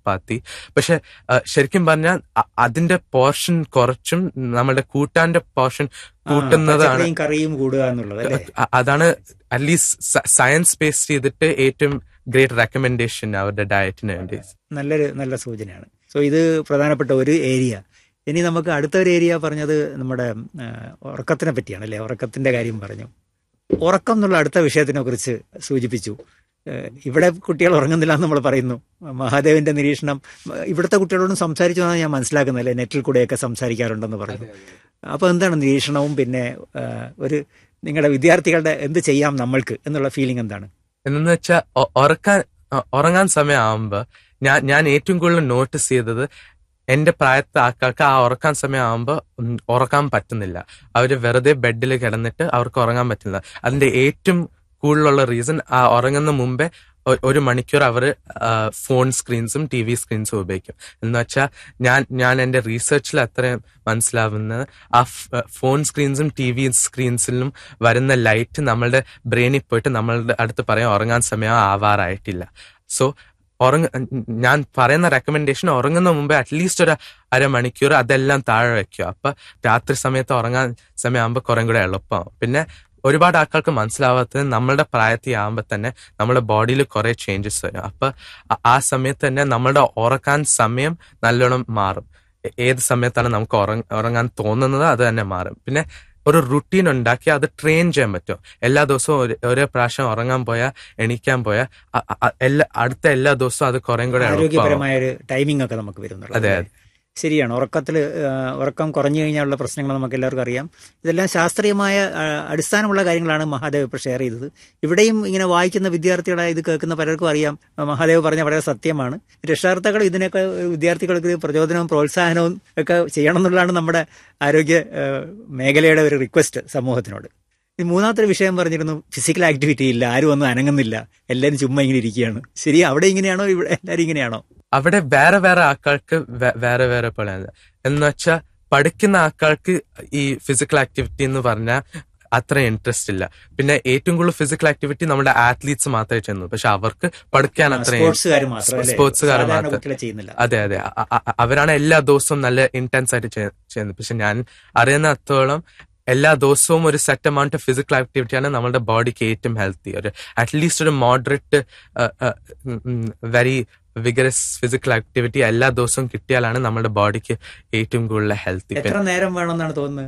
ചപ്പാത്തി. പക്ഷെ ശരിക്കും പറഞ്ഞാൽ അതിന്റെ പോർഷൻ കുറച്ചും നമ്മളുടെ കൂട്ടാന്റെ പോർഷൻ കൂട്ടുന്നതാണ് കറിയും കൂടുക എന്നുള്ളത്. അതാണ് അറ്റ്ലീസ്റ്റ് സയൻസ് ബേസ് ചെയ്തിട്ട് ഏറ്റവും ഗ്രേറ്റ് റെക്കമെൻഡേഷൻ അവരുടെ ഡയറ്റിന് വേണ്ടി. നല്ല സൂചനയാണ്. സോ ഇത് പ്രധാനപ്പെട്ട ഒരു ഏരിയ. ഇനി നമുക്ക് അടുത്തൊരു ഏരിയ പറഞ്ഞത് നമ്മുടെ ഉറക്കത്തിനെ പറ്റിയാണ് അല്ലേ? ഉറക്കത്തിന്റെ കാര്യം പറഞ്ഞു. ഉറക്കം എന്നുള്ള അടുത്ത വിഷയത്തിനെ കുറിച്ച് സൂചിപ്പിച്ചു. ഇവിടെ കുട്ടികൾ ഉറങ്ങുന്നില്ല എന്ന് നമ്മൾ പറയുന്നു. മഹാദേവന്റെ നിരീക്ഷണം ഇവിടുത്തെ കുട്ടികളോടും സംസാരിച്ചു എന്നാണ് ഞാൻ മനസ്സിലാക്കുന്നത് അല്ലേ? നെറ്റിൽ കൂടെയൊക്കെ സംസാരിക്കാറുണ്ടെന്ന് പറയുന്നു. അപ്പോൾ എന്താണ് നിരീക്ഷണവും പിന്നെ ഒരു നിങ്ങളുടെ വിദ്യാർത്ഥികളുടെ എന്ത് ചെയ്യാം നമ്മൾക്ക് എന്നുള്ള ഫീലിംഗ് എന്താണ്? എന്നു വെച്ചാൽ ഉറങ്ങാൻ സമയമാകുമ്പോ ഞാൻ ഏറ്റവും കൂടുതൽ നോട്ടീസ് ചെയ്തത് എന്റെ പ്രായത്തെ ആൾക്കാർക്ക് ആ ഉറക്കാൻ സമയമാകുമ്പോൾ ഉറക്കാൻ പറ്റുന്നില്ല. അവര് വെറുതെ ബെഡിൽ കിടന്നിട്ട് അവർക്ക് ഉറങ്ങാൻ പറ്റുന്നില്ല. അതിന്റെ ഏറ്റവും കൂടുതലുള്ള റീസൺ ആ ഉറങ്ങുന്ന മുമ്പേ 1 മണിക്കൂർ അവർ ഫോൺ സ്ക്രീൻസും TV സ്ക്രീൻസും ഉപയോഗിക്കും. എന്ന് വെച്ചാൽ ഞാൻ എന്റെ റിസർച്ചിൽ അത്രയും മനസ്സിലാവുന്നത് ആ ഫോൺ സ്ക്രീൻസും TV സ്ക്രീൻസിലും വരുന്ന ലൈറ്റ് നമ്മളുടെ ബ്രെയിനിൽ പോയിട്ട് നമ്മളുടെ അടുത്ത് പറയാം ഉറങ്ങാൻ സമയം ആവാറായിട്ടില്ല. സോ ഞാൻ പറയുന്ന റെക്കമെൻഡേഷൻ ഉറങ്ങുന്ന മുമ്പേ അറ്റ്ലീസ്റ്റ് ഒരു അരമണിക്കൂർ അതെല്ലാം താഴെ വെക്കുക. അപ്പൊ രാത്രി സമയത്ത് ഉറങ്ങാൻ സമയമാകുമ്പോൾ കുറെ കൂടെ എളുപ്പമാവും. പിന്നെ ഒരുപാട് ആൾക്കാർക്ക് മനസ്സിലാവാത്തത് നമ്മളുടെ പ്രായത്തിൽ ആകുമ്പോൾ തന്നെ നമ്മുടെ ബോഡിയിൽ കുറെ ചേഞ്ചസ് വരും. അപ്പൊ ആ സമയത്ത് തന്നെ നമ്മളുടെ ഉറക്കാൻ സമയം നല്ലോണം മാറും. ഏത് സമയത്താണ് നമുക്ക് ഉറങ്ങാൻ തോന്നുന്നത് അത് തന്നെ മാറും. പിന്നെ ഒരു റുട്ടീൻ ഉണ്ടാക്കി അത് ട്രെയിൻ ചെയ്യാൻ പറ്റും. എല്ലാ ദിവസവും ഒരേ പ്രാവശ്യം ഉറങ്ങാൻ പോയാൽ എണീക്കാൻ പോയാൽ അടുത്ത എല്ലാ ദിവസവും അത് കുറെ കൂടെ ആരോഗ്യപരമായ ഒരു ടൈമിംഗ് ഒക്കെ നമുക്ക് വരുന്നുള്ളൂ. അതെ, ശരിയാണ്. ഉറക്കം കുറഞ്ഞു കഴിഞ്ഞാലുള്ള പ്രശ്നങ്ങൾ നമുക്ക് എല്ലാവർക്കും അറിയാം. ഇതെല്ലാം ശാസ്ത്രീയമായ അടിസ്ഥാനമുള്ള കാര്യങ്ങളാണ് മഹാദേവ് ഇപ്പോൾ ഷെയർ ചെയ്തത്. ഇവിടെയും ഇങ്ങനെ വായിക്കുന്ന വിദ്യാർത്ഥികളെ ഇത് കേൾക്കുന്ന പലർക്കും അറിയാം മഹാദേവ് പറഞ്ഞ വളരെ സത്യമാണ്. രക്ഷകർത്താക്കൾ ഇതിനൊക്കെ വിദ്യാർത്ഥികൾക്ക് പ്രചോദനവും പ്രോത്സാഹനവും ഒക്കെ ചെയ്യണം എന്നുള്ളതാണ് നമ്മുടെ ആരോഗ്യ മേഖലയുടെ ഒരു റിക്വസ്റ്റ് സമൂഹത്തിനോട്. ഈ മൂന്നാമത്തെ വിഷയം പറഞ്ഞിരുന്നു ഫിസിക്കൽ ആക്ടിവിറ്റി ഇല്ല, ആരും ഒന്നും അനങ്ങുന്നില്ല, എല്ലാവരും ചുമ്മാ ഇങ്ങനെ ഇരിക്കുകയാണ്. ശരി, അവിടെ ഇങ്ങനെയാണോ? ഇവിടെ എല്ലാവരും ഇങ്ങനെയാണോ? അവിടെ വേറെ ആൾക്കാർക്ക് വേറെ പോലെയല്ല. എന്ന് വെച്ചാൽ പഠിക്കുന്ന ആൾക്കാർക്ക് ഈ ഫിസിക്കൽ ആക്ടിവിറ്റി എന്ന് പറഞ്ഞാൽ അത്ര ഇൻട്രസ്റ്റ് ഇല്ല. പിന്നെ ഏറ്റവും കൂടുതൽ ഫിസിക്കൽ ആക്ടിവിറ്റി നമ്മുടെ ആത്ലീറ്റ്സ് മാത്രമേ ചെയ്യുന്നു. പക്ഷെ അവർക്ക് പഠിക്കാൻ അത്രയും സ്പോർട്സുകാർ മാത്രം. അതെ, അവരാണ് എല്ലാ ദിവസവും നല്ല ഇന്റൻസ് ആയിട്ട് ചെയ്യുന്നത്. പക്ഷെ ഞാൻ അറിയുന്നിടത്തോളം എല്ലാ ദിവസവും ഒരു സെറ്റ് എമൗണ്ട് ഫിസിക്കൽ ആക്ടിവിറ്റിയാണ് നമ്മുടെ ബോഡിക്ക് ഏറ്റവും ഹെൽത്തി. ഒരു അറ്റ്ലീസ്റ്റ് ഒരു moderate very vigorous physical activity എല്ലാ ദിവസവും കിട്ടിയാലാണ് നമ്മുടെ ബോഡിക്ക് ഏറ്റവും കൂടുതൽ ഹെൽത്തി. എത്ര നേരം വേണമെന്നാണ് തോന്നുന്നത്?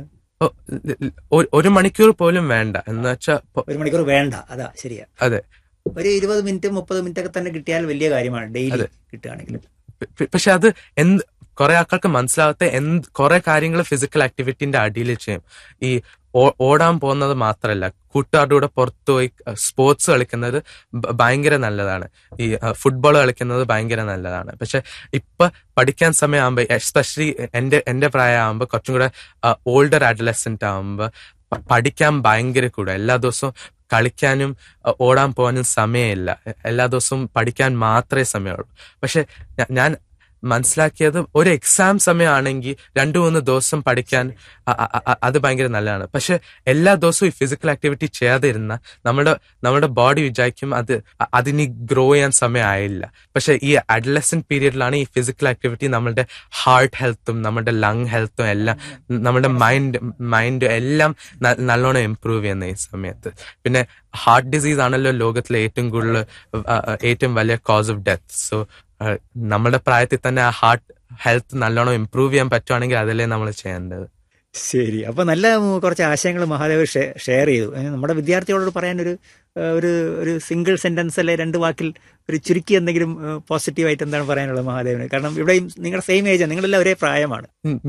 1 മണിക്കൂർ പോലും വേണ്ട. എന്ന് വെച്ചാൽ 1 മണിക്കൂർ വേണ്ട. അതാ ശരിയാ. അതെ, ഒരു 20 മിനിറ്റ് 30 മിനിറ്റ് ഒക്കെ തന്നെ കിട്ടിയാൽ വലിയ കാര്യമാണ് ഡെയിലി കിട്ടുകയാണെങ്കിൽ. പക്ഷെ അത് കുറെ ആൾക്കാർക്ക് മനസ്സിലാവാത്ത കുറെ കാര്യങ്ങൾ ഫിസിക്കൽ ആക്ടിവിറ്റിന്റെ അടിയിൽ ചെയ്യും. ഈ ഓടാൻ പോകുന്നത് മാത്രമല്ല, കൂട്ടുകാരുടെ കൂടെ പുറത്തുപോയി സ്പോർട്സ് കളിക്കുന്നത് ഭയങ്കര നല്ലതാണ്. ഈ ഫുട്ബോൾ കളിക്കുന്നത് ഭയങ്കര നല്ലതാണ്. പക്ഷെ ഇപ്പൊ പഠിക്കാൻ സമയമാകുമ്പോ എസ്പെഷ്യലി എന്റെ പ്രായമാകുമ്പോ കുറച്ചും കൂടെ ഓൾഡർ അഡലസെന്റ് ആകുമ്പോ പഠിക്കാൻ ഭയങ്കര കൂടുക. എല്ലാ ദിവസവും കളിക്കാനും ഓടാൻ പോകാനും സമയമില്ല. എല്ലാ ദിവസവും പഠിക്കാൻ മാത്രമേ സമയമുള്ളൂ. പക്ഷെ ഞാൻ മനസ്സിലാക്കിയത് ഒരു എക്സാം സമയമാണെങ്കിൽ 2-3 ദിവസം പഠിക്കാൻ അത് ഭയങ്കര നല്ലതാണ്. പക്ഷെ എല്ലാ ദിവസവും ഈ ഫിസിക്കൽ ആക്ടിവിറ്റി ചെയ്യാതെ ഇരുന്ന നമ്മുടെ ബോഡി വിചാരിക്കും അതിന് ഗ്രോ ചെയ്യാൻ സമയമായില്ല. പക്ഷെ ഈ അഡലസെന്റ് പീരീഡിലാണ് ഈ ഫിസിക്കൽ ആക്ടിവിറ്റി നമ്മുടെ ഹാർട്ട് ഹെൽത്തും നമ്മുടെ ലങ് ഹെൽത്തും എല്ലാം നമ്മുടെ മൈൻഡ് എല്ലാം നല്ലോണം ഇംപ്രൂവ് ചെയ്യുന്ന ഈ സമയത്ത്. പിന്നെ ഹാർട്ട് ഡിസീസ് ആണല്ലോ ലോകത്തിലെ ഏറ്റവും വലിയ കോസ് ഓഫ് ഡെത്ത്. സോ നമ്മുടെ പ്രായത്തിൽ തന്നെ ആ ഹാർട്ട് ഹെൽത്ത് നല്ലോണം ഇംപ്രൂവ് ചെയ്യാൻ പറ്റുവാണെങ്കിൽ അതല്ലേ നമ്മൾ ചെയ്യേണ്ടത്. ശരി, അപ്പൊ നല്ല കുറച്ച് ആശയങ്ങൾ മഹാദേവ് ഷെയർ ചെയ്തു. നമ്മുടെ വിദ്യാർത്ഥികളോട് പറയാൻ ഒരു സിംഗിൾ സെന്റൻസ് അല്ലെ 2 വാക്കിൽ ഒരു ചുരുക്കി എന്തെങ്കിലും പോസിറ്റീവായിട്ട് എന്താണ് പറയാനുള്ളത് മഹാദേവിന്? കാരണം ഇവിടെയും നിങ്ങളുടെ സെയിം ഏജ്, നിങ്ങളെല്ലാം ഒരേ പ്രായമാണ്.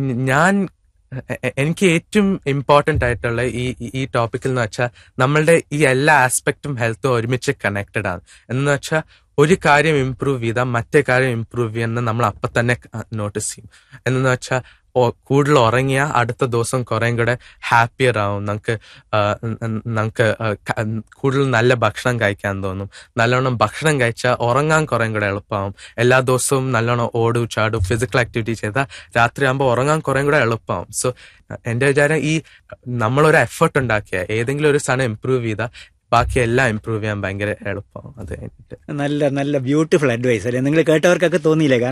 എനിക്ക് ഏറ്റവും ഇമ്പോർട്ടന്റ് ആയിട്ടുള്ള ഈ ടോപ്പിക്കിൽ എന്ന് വെച്ചാൽ നമ്മളുടെ ഈ എല്ലാ ആസ്പെക്റ്റും ഹെൽത്തും ഒരുമിച്ച് കണക്റ്റഡ് ആണ്. എന്ന് വെച്ചാൽ ഒരു കാര്യം ഇംപ്രൂവ് ചെയ്താൽ മറ്റേ കാര്യം ഇംപ്രൂവ് ചെയ്യുന്ന നമ്മൾ അപ്പം തന്നെ നോട്ടീസ് ചെയ്യും. എന്ന് വെച്ചാൽ കൂടുതൽ ഉറങ്ങിയാൽ അടുത്ത ദിവസം കുറേ കൂടെ ഹാപ്പിയർ ആവും. നമുക്ക് കൂടുതൽ നല്ല ഭക്ഷണം കഴിക്കാൻ തോന്നും. നല്ലോണം ഭക്ഷണം കഴിച്ചാൽ ഉറങ്ങാൻ കുറേ കൂടെ എളുപ്പമാവും. എല്ലാ ദിവസവും നല്ലോണം ഓടും ചാടും ഫിസിക്കൽ ആക്ടിവിറ്റി ചെയ്താൽ രാത്രിയാകുമ്പോൾ ഉറങ്ങാൻ കുറേ കൂടെ എളുപ്പമാവും. സോ എന്റെ വിചാരം ഈ നമ്മളൊരു എഫേർട്ട് ഉണ്ടാക്കിയ ഏതെങ്കിലും ഒരു സാധനം ഇംപ്രൂവ് ചെയ്താൽ ബാക്കി എല്ലാം ഇംപ്രൂവ് ചെയ്യാൻ ഭയങ്കര എളുപ്പമാവും. അത് നല്ല ബ്യൂട്ടിഫുൾ അഡ്വൈസ് അല്ലേ? നിങ്ങൾ കേട്ടവർക്കൊക്കെ തോന്നിയില്ലേ?